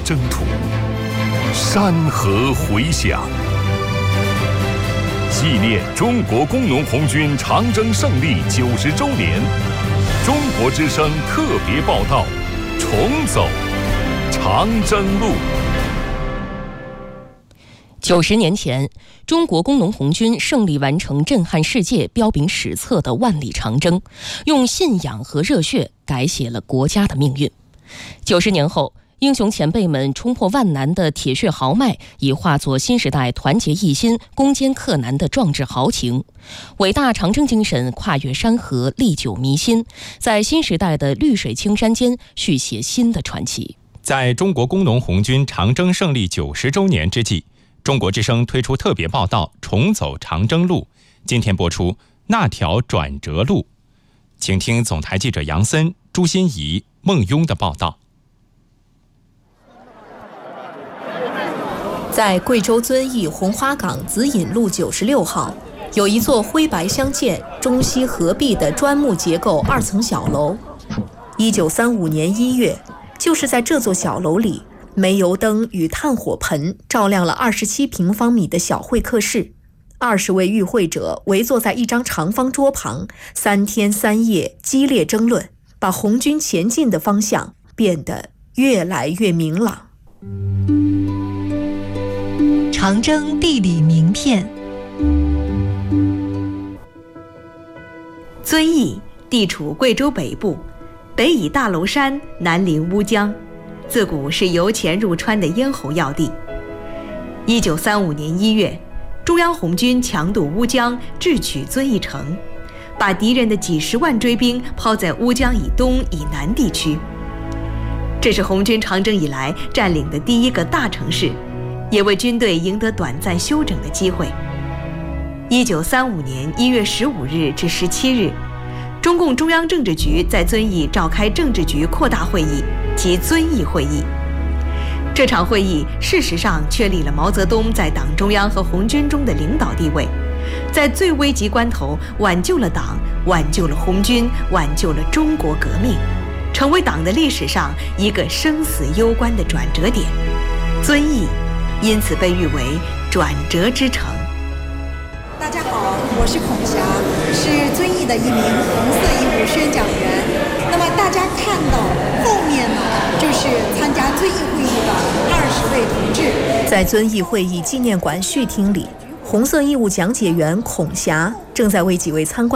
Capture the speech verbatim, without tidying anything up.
征途，山河回响。纪念中国工农红军长征胜利九十周年，中国之声特别报道：重走长征路。 九十年前，中国工农红军胜利完成震撼世界、彪炳史册的万里长征，用信仰和热血改写了国家的命运。九十年后，英雄前辈们冲破万难的铁血豪迈，已化作新时代团结一心、攻坚克难的壮志豪情。伟大长征精神跨越山河，历久弥新，在新时代的绿水青山间续写新的传奇。 在中国工农红军长征胜利九十周年之际，中国之声推出特别报道《重走长征路》，今天播出那条转折路。请听总台记者杨森、朱欣怡、孟雍的报道。 在贵州遵义红花岗紫引路九十六号，有一座灰白相间、中西合璧的砖木结构二层小楼。一九三五年一月，就是在这座小楼里，煤油灯与炭火盆照亮了二十七平方米的小会客室。二十位与会者围坐在一张长方桌旁，三天三夜激烈争论，把红军前进的方向变得越来越明朗。 长征地理名片。 遵义地处贵州北部，北倚大娄山，南临乌江，自古是由钱入川的咽喉要地。一九三五年一月，中央红军强渡乌江，智取遵义城，把敌人的几十万追兵抛在乌江以东以南地区。这是红军长征以来占领的第一个大城市，也为军队赢得短暂休整的机会。一九三五年一月十五日至十七日，中共中央政治局在遵义召开政治局扩大会议及遵义会议。这场会议事实上确立了毛泽东在党中央和红军中的领导地位，在最危急关头挽救了党，挽救了红军，挽救了中国革命，成为党的历史上一个生死攸关的转折点。遵义因此被誉为转折之城。 大家好，我是孔霞，是遵义的一名红色义务宣讲员。那么大家看到后面呢，就是参加遵义会议的二十位同志。 在遵义会议纪念馆序厅里，红色义务讲解员孔霞正在为几位参观